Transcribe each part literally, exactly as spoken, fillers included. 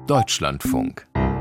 Deutschlandfunk.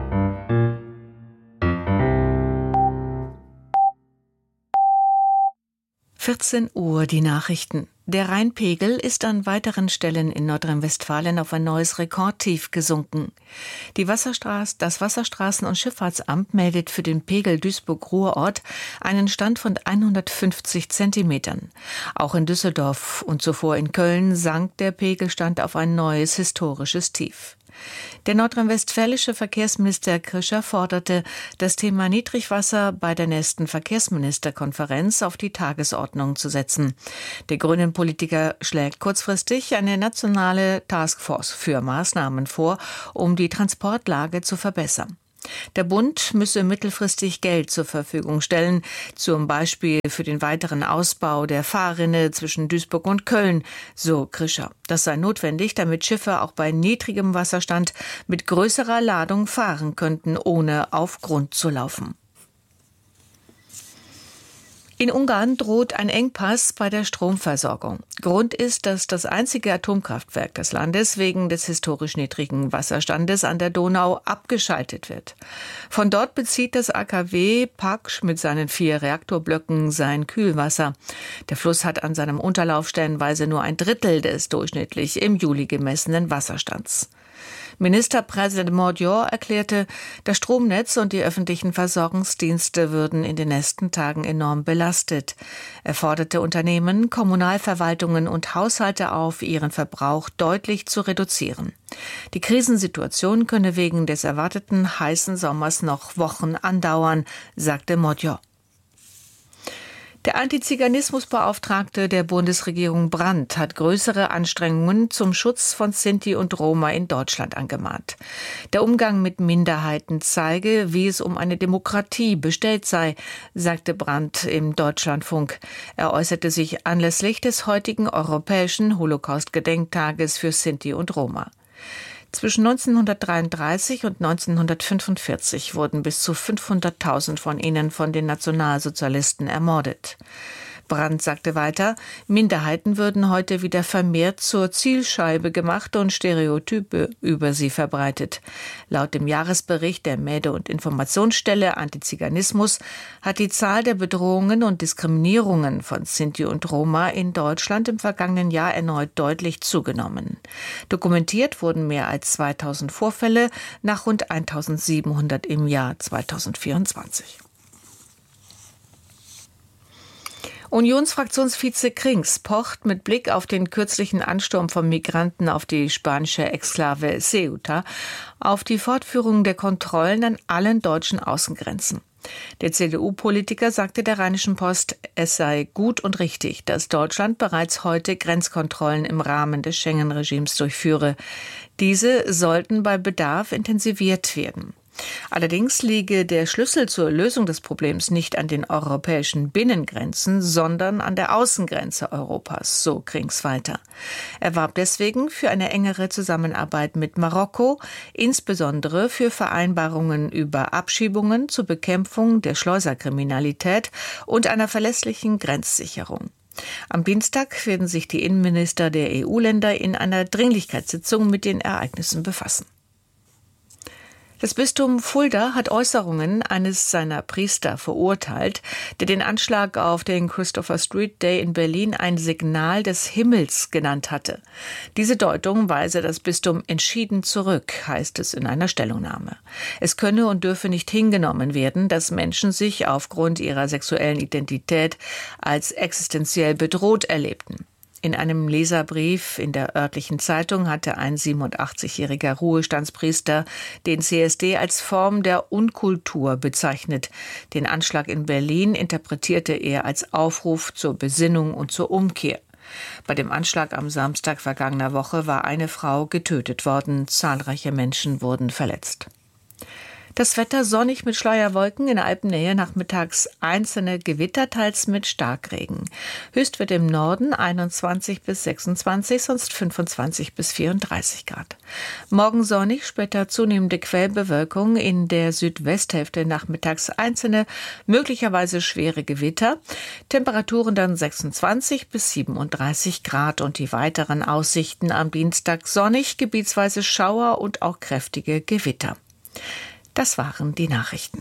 vierzehn Uhr, die Nachrichten. Der Rheinpegel ist an weiteren Stellen in Nordrhein-Westfalen auf ein neues Rekordtief gesunken. Die Wasserstraß, das Wasserstraßen- und Schifffahrtsamt meldet für den Pegel Duisburg-Ruhrort einen Stand von hundertfünfzig Zentimetern. Auch in Düsseldorf und zuvor in Köln sank der Pegelstand auf ein neues historisches Tief. Der nordrhein-westfälische Verkehrsminister Krischer forderte, das Thema Niedrigwasser bei der nächsten Verkehrsministerkonferenz auf die Tagesordnung zu setzen. Der grünen Politiker schlägt kurzfristig eine nationale Taskforce für Maßnahmen vor, um die Transportlage zu verbessern. Der Bund müsse mittelfristig Geld zur Verfügung stellen, zum Beispiel für den weiteren Ausbau der Fahrrinne zwischen Duisburg und Köln, so Krischer. Das sei notwendig, damit Schiffe auch bei niedrigem Wasserstand mit größerer Ladung fahren könnten, ohne auf Grund zu laufen. In Ungarn droht ein Engpass bei der Stromversorgung. Grund ist, dass das einzige Atomkraftwerk des Landes wegen des historisch niedrigen Wasserstandes an der Donau abgeschaltet wird. Von dort bezieht das A K W Paksch mit seinen vier Reaktorblöcken sein Kühlwasser. Der Fluss hat an seinem Unterlauf stellenweise nur ein Drittel des durchschnittlich im Juli gemessenen Wasserstands. Ministerpräsident Mordior erklärte, das Stromnetz und die öffentlichen Versorgungsdienste würden in den nächsten Tagen enorm belastet. Er forderte Unternehmen, Kommunalverwaltungen und Haushalte auf, ihren Verbrauch deutlich zu reduzieren. Die Krisensituation könne wegen des erwarteten heißen Sommers noch Wochen andauern, sagte Mordior. Der Antiziganismusbeauftragte der Bundesregierung Brandt hat größere Anstrengungen zum Schutz von Sinti und Roma in Deutschland angemahnt. Der Umgang mit Minderheiten zeige, wie es um eine Demokratie bestellt sei, sagte Brandt im Deutschlandfunk. Er äußerte sich anlässlich des heutigen europäischen Holocaust-Gedenktages für Sinti und Roma. Zwischen neunzehnhundertdreiunddreißig und neunzehnhundertfünfundvierzig wurden bis zu fünfhunderttausend von ihnen von den Nationalsozialisten ermordet. Brandt sagte weiter, Minderheiten würden heute wieder vermehrt zur Zielscheibe gemacht und Stereotype über sie verbreitet. Laut dem Jahresbericht der Mäde- und Informationsstelle Antiziganismus hat die Zahl der Bedrohungen und Diskriminierungen von Sinti und Roma in Deutschland im vergangenen Jahr erneut deutlich zugenommen. Dokumentiert wurden mehr als zweitausend Vorfälle nach rund eintausendsiebenhundert im Jahr zweitausendvierundzwanzig. Unionsfraktionsvize Krings pocht mit Blick auf den kürzlichen Ansturm von Migranten auf die spanische Exklave Ceuta auf die Fortführung der Kontrollen an allen deutschen Außengrenzen. Der C D U-Politiker sagte der Rheinischen Post, es sei gut und richtig, dass Deutschland bereits heute Grenzkontrollen im Rahmen des Schengen-Regimes durchführe. Diese sollten bei Bedarf intensiviert werden. Allerdings liege der Schlüssel zur Lösung des Problems nicht an den europäischen Binnengrenzen, sondern an der Außengrenze Europas, so Krings weiter. Er warb deswegen für eine engere Zusammenarbeit mit Marokko, insbesondere für Vereinbarungen über Abschiebungen zur Bekämpfung der Schleuserkriminalität und einer verlässlichen Grenzsicherung. Am Dienstag werden sich die Innenminister der E U-Länder in einer Dringlichkeitssitzung mit den Ereignissen befassen. Das Bistum Fulda hat Äußerungen eines seiner Priester verurteilt, der den Anschlag auf den Christopher Street Day in Berlin ein Signal des Himmels genannt hatte. Diese Deutung weise das Bistum entschieden zurück, heißt es in einer Stellungnahme. Es könne und dürfe nicht hingenommen werden, dass Menschen sich aufgrund ihrer sexuellen Identität als existenziell bedroht erlebten. In einem Leserbrief in der örtlichen Zeitung hatte ein siebenundachtzigjähriger Ruhestandspriester den C S D als Form der Unkultur bezeichnet. Den Anschlag in Berlin interpretierte er als Aufruf zur Besinnung und zur Umkehr. Bei dem Anschlag am Samstag vergangener Woche war eine Frau getötet worden. Zahlreiche Menschen wurden verletzt. Das Wetter sonnig mit Schleierwolken, in der Alpennähe nachmittags einzelne Gewitter, teils mit Starkregen. Höchst wird im Norden einundzwanzig bis sechsundzwanzig, sonst fünfundzwanzig bis vierunddreißig Grad. Morgen sonnig, später zunehmende Quellbewölkung, in der Südwesthälfte nachmittags einzelne, möglicherweise schwere Gewitter. Temperaturen dann sechsundzwanzig bis siebenunddreißig Grad und die weiteren Aussichten am Dienstag sonnig, gebietsweise Schauer und auch kräftige Gewitter. Das waren die Nachrichten.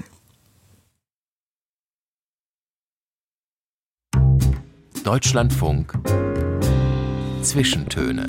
Deutschlandfunk Zwischentöne.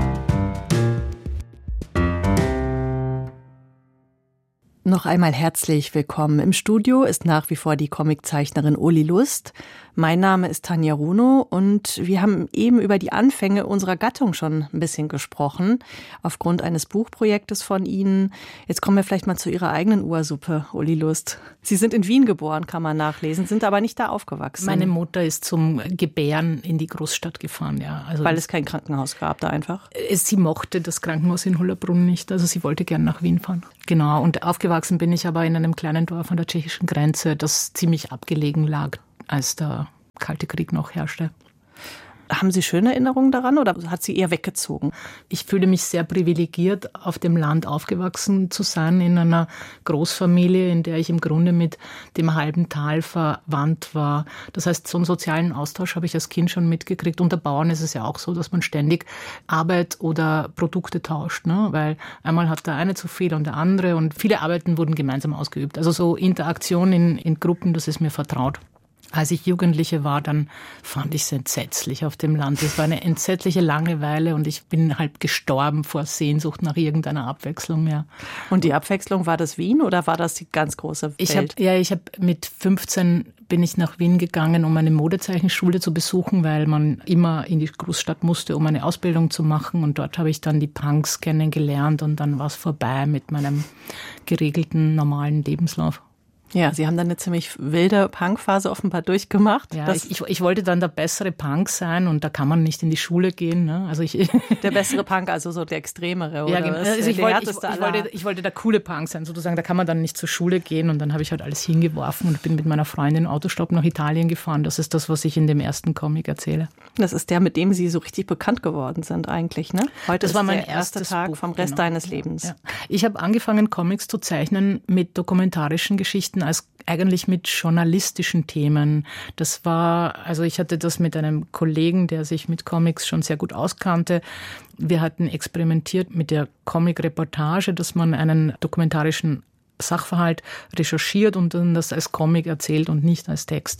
Noch einmal herzlich willkommen. Im Studio ist nach wie vor die Comiczeichnerin Uli Lust. Mein Name ist Tanja Runo und wir haben eben über die Anfänge unserer Gattung schon ein bisschen gesprochen, aufgrund eines Buchprojektes von Ihnen. Jetzt kommen wir vielleicht mal zu Ihrer eigenen Ursuppe, Uli Lust. Sie sind in Wien geboren, kann man nachlesen, sind aber nicht da aufgewachsen. Meine Mutter ist zum Gebären in die Großstadt gefahren, ja. Also weil es kein Krankenhaus gab da einfach? Sie mochte das Krankenhaus in Hollabrunn nicht, also sie wollte gern nach Wien fahren. Genau, und aufgewachsen bin ich aber in einem kleinen Dorf an der tschechischen Grenze, das ziemlich abgelegen lag, als der Kalte Krieg noch herrschte. Haben Sie schöne Erinnerungen daran oder hat sie eher weggezogen? Ich fühle mich sehr privilegiert, auf dem Land aufgewachsen zu sein, in einer Großfamilie, in der ich im Grunde mit dem halben Tal verwandt war. Das heißt, so einen sozialen Austausch habe ich als Kind schon mitgekriegt. Unter Bauern ist es ja auch so, dass man ständig Arbeit oder Produkte tauscht, ne? Weil einmal hat der eine zu viel und der andere und viele Arbeiten wurden gemeinsam ausgeübt. Also so Interaktion in, in Gruppen, das ist mir vertraut. Als ich Jugendliche war, dann fand ich es entsetzlich auf dem Land. Es war eine entsetzliche Langeweile und ich bin halb gestorben vor Sehnsucht nach irgendeiner Abwechslung mehr. Und die Abwechslung, war das Wien oder war das die ganz große Welt? Ich hab, ja, ich habe mit fünfzehn bin ich nach Wien gegangen, um eine Modezeichenschule zu besuchen, weil man immer in die Großstadt musste, um eine Ausbildung zu machen. Und dort habe ich dann die Punks kennengelernt und dann war es vorbei mit meinem geregelten, normalen Lebenslauf. Ja, Sie haben dann eine ziemlich wilde Punkphase offenbar durchgemacht. Ja, ich, ich, ich wollte dann der bessere Punk sein und da kann man nicht in die Schule gehen. Ne? Also ich der bessere Punk, also so der extremere, oder? Ja, genau. Also ich, wollte, ich, ich, wollte, ich wollte der coole Punk sein, sozusagen. Da kann man dann nicht zur Schule gehen und dann habe ich halt alles hingeworfen und bin mit meiner Freundin Autostopp nach Italien gefahren. Das ist das, was ich in dem ersten Comic erzähle. Das ist der, mit dem Sie so richtig bekannt geworden sind eigentlich, ne? Heute das ist war mein der erste Tag Buch, vom Rest genau. deines Lebens. Ja. Ich habe angefangen, Comics zu zeichnen mit dokumentarischen Geschichten als eigentlich mit journalistischen Themen. Das war, also ich hatte das mit einem Kollegen, der sich mit Comics schon sehr gut auskannte. Wir hatten experimentiert mit der Comic-Reportage, dass man einen dokumentarischen Sachverhalt recherchiert und dann das als Comic erzählt und nicht als Text.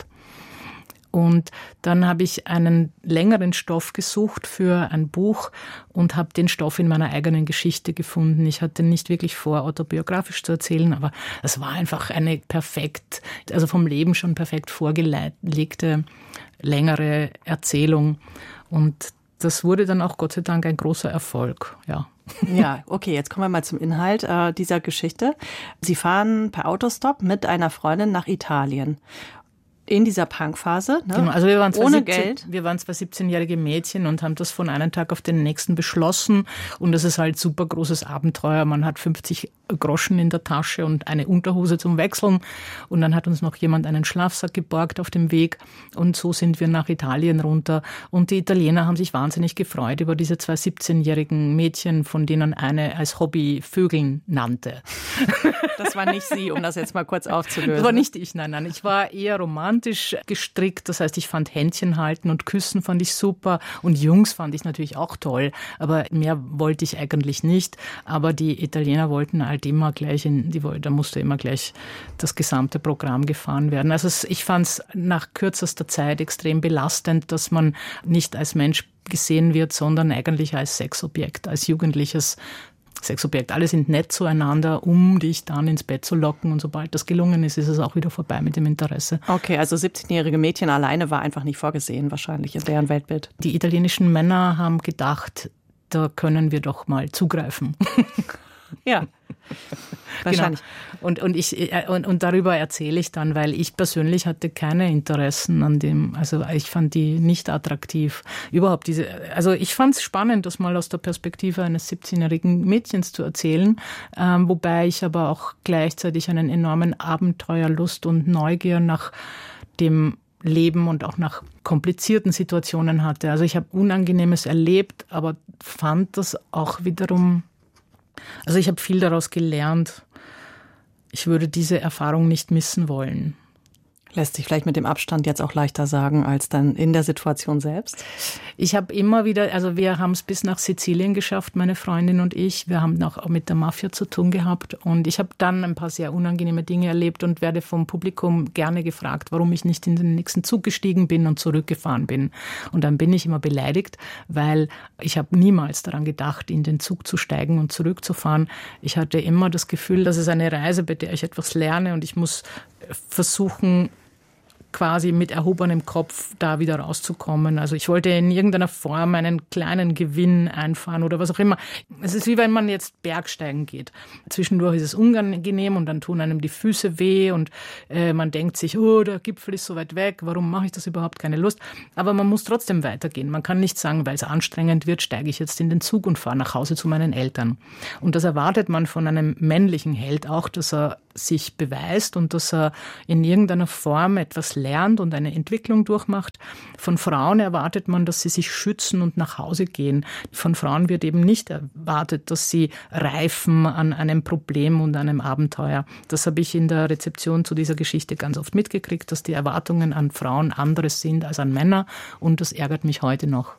Und dann habe ich einen längeren Stoff gesucht für ein Buch und habe den Stoff in meiner eigenen Geschichte gefunden. Ich hatte nicht wirklich vor, autobiografisch zu erzählen, aber es war einfach eine perfekt, also vom Leben schon perfekt vorgelegte, längere Erzählung. Und das wurde dann auch Gott sei Dank ein großer Erfolg, ja. Ja, okay, jetzt kommen wir mal zum Inhalt äh, dieser Geschichte. Sie fahren per Autostop mit einer Freundin nach Italien. In dieser Punkphase, ne? Genau, also wir waren zwei ohne siebzehn, Geld. Wir waren zwei siebzehnjährige Mädchen und haben das von einem Tag auf den nächsten beschlossen. Und das ist halt super großes Abenteuer. Man hat fünfzig Groschen in der Tasche und eine Unterhose zum Wechseln. Und dann hat uns noch jemand einen Schlafsack geborgt auf dem Weg. Und so sind wir nach Italien runter. Und die Italiener haben sich wahnsinnig gefreut über diese zwei siebzehnjährigen Mädchen, von denen eine als Hobby Vögeln nannte. Das war nicht Sie, um das jetzt mal kurz aufzulösen. Das war nicht ich, nein, nein. Ich war eher romantisch gestrickt. Das heißt, ich fand Händchen halten und küssen fand ich super. Und Jungs fand ich natürlich auch toll. Aber mehr wollte ich eigentlich nicht. Aber die Italiener wollten halt immer gleich, in, die, da musste immer gleich das gesamte Programm gefahren werden. Also es, ich fand es nach kürzester Zeit extrem belastend, dass man nicht als Mensch gesehen wird, sondern eigentlich als Sexobjekt, als jugendliches Sexobjekt. Alle sind nett zueinander, um dich dann ins Bett zu locken. Und sobald das gelungen ist, ist es auch wieder vorbei mit dem Interesse. Okay, also siebzehnjährige Mädchen alleine war einfach nicht vorgesehen, wahrscheinlich in deren Weltbild. Die italienischen Männer haben gedacht, da können wir doch mal zugreifen. Ja. wahrscheinlich. Genau. Und, und, ich, und, und darüber erzähle ich dann, weil ich persönlich hatte keine Interessen an dem, also ich fand die nicht attraktiv. Überhaupt diese, also ich fand es spannend, das mal aus der Perspektive eines siebzehnjährigen Mädchens zu erzählen, ähm, wobei ich aber auch gleichzeitig einen enormen Abenteuerlust und Neugier nach dem Leben und auch nach komplizierten Situationen hatte. Also ich habe Unangenehmes erlebt, aber fand das auch wiederum, also ich habe viel daraus gelernt. Ich würde diese Erfahrung nicht missen wollen. Lässt sich vielleicht mit dem Abstand jetzt auch leichter sagen als dann in der Situation selbst? Ich habe immer wieder, also wir haben es bis nach Sizilien geschafft, meine Freundin und ich. Wir haben auch mit der Mafia zu tun gehabt und ich habe dann ein paar sehr unangenehme Dinge erlebt und werde vom Publikum gerne gefragt, warum ich nicht in den nächsten Zug gestiegen bin und zurückgefahren bin. Und dann bin ich immer beleidigt, weil ich habe niemals daran gedacht, in den Zug zu steigen und zurückzufahren. Ich hatte immer das Gefühl, dass es eine Reise, bei der ich etwas lerne und ich muss versuchen, quasi mit erhobenem Kopf da wieder rauszukommen. Also ich wollte in irgendeiner Form einen kleinen Gewinn einfahren oder was auch immer. Es ist wie wenn man jetzt Bergsteigen geht. Zwischendurch ist es unangenehm und dann tun einem die Füße weh und äh, man denkt sich, oh, der Gipfel ist so weit weg, warum mache ich das überhaupt? Keine Lust. Aber man muss trotzdem weitergehen. Man kann nicht sagen, weil es anstrengend wird, steige ich jetzt in den Zug und fahre nach Hause zu meinen Eltern. Und das erwartet man von einem männlichen Held auch, dass er sich beweist und dass er in irgendeiner Form etwas lernt und eine Entwicklung durchmacht. Von Frauen erwartet man, dass sie sich schützen und nach Hause gehen. Von Frauen wird eben nicht erwartet, dass sie reifen an einem Problem und einem Abenteuer. Das habe ich in der Rezeption zu dieser Geschichte ganz oft mitgekriegt, dass die Erwartungen an Frauen anderes sind als an Männer und das ärgert mich heute noch.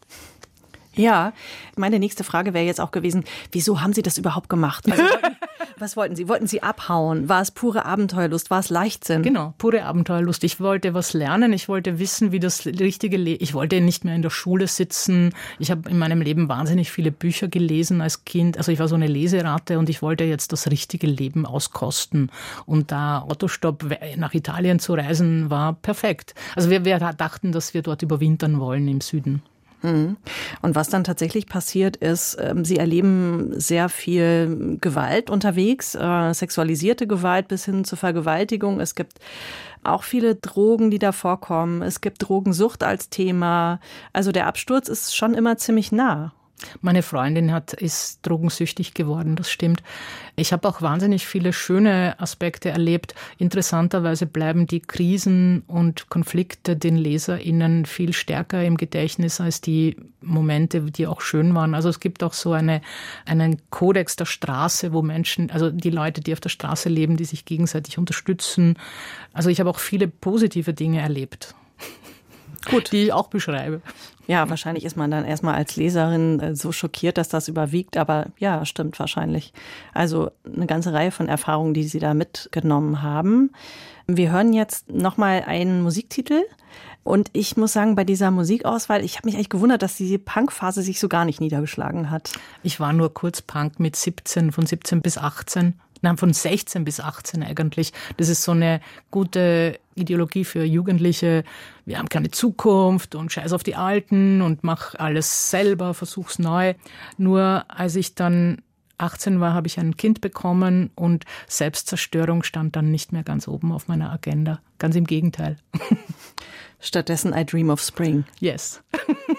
Ja, meine nächste Frage wäre jetzt auch gewesen, wieso haben Sie das überhaupt gemacht? Also, was wollten Sie? Wollten Sie abhauen? War es pure Abenteuerlust? War es Leichtsinn? Genau, pure Abenteuerlust. Ich wollte was lernen. Ich wollte wissen, wie das richtige Leben... Ich wollte nicht mehr in der Schule sitzen. Ich habe in meinem Leben wahnsinnig viele Bücher gelesen als Kind. Also ich war so eine Leserate und ich wollte jetzt das richtige Leben auskosten. Und da Autostopp nach Italien zu reisen, war perfekt. Also wir, wir dachten, dass wir dort überwintern wollen im Süden. Und was dann tatsächlich passiert ist, Sie erleben sehr viel Gewalt unterwegs, sexualisierte Gewalt bis hin zur Vergewaltigung. Es gibt auch viele Drogen, die da vorkommen. Es gibt Drogensucht als Thema. Also der Absturz ist schon immer ziemlich nah. Meine Freundin hat, ist drogensüchtig geworden, das stimmt. Ich habe auch wahnsinnig viele schöne Aspekte erlebt. Interessanterweise bleiben die Krisen und Konflikte den LeserInnen viel stärker im Gedächtnis als die Momente, die auch schön waren. Also es gibt auch so eine, einen Kodex der Straße, wo Menschen, also die Leute, die auf der Straße leben, die sich gegenseitig unterstützen. Also ich habe auch viele positive Dinge erlebt. Gut, die ich auch beschreibe. Ja, wahrscheinlich ist man dann erstmal als Leserin so schockiert, dass das überwiegt. Aber ja, stimmt wahrscheinlich. Also eine ganze Reihe von Erfahrungen, die Sie da mitgenommen haben. Wir hören jetzt nochmal einen Musiktitel. Und ich muss sagen, bei dieser Musikauswahl, ich habe mich eigentlich gewundert, dass diese Punkphase sich so gar nicht niedergeschlagen hat. Ich war nur kurz Punk mit siebzehn, von siebzehn bis achtzehn. Nein, von sechzehn bis achtzehn eigentlich. Das ist so eine gute Ideologie für Jugendliche. Wir haben keine Zukunft und scheiß auf die Alten und mach alles selber, versuch's neu. Nur als ich dann achtzehn war, habe ich ein Kind bekommen und Selbstzerstörung stand dann nicht mehr ganz oben auf meiner Agenda. Ganz im Gegenteil. Stattdessen I Dream of Spring. Yes.